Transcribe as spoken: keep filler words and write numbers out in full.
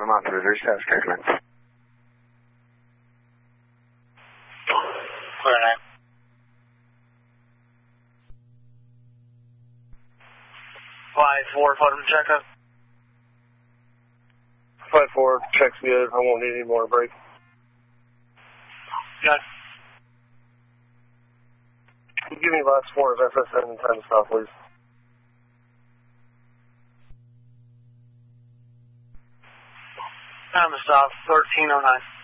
I'm on through reset Strickland. Clear name. Five four, put him check up. Five four, check's good. I won't need any more break. Got Give me last four of F S N and time to stop, please. Time to stop, thirteen oh nine.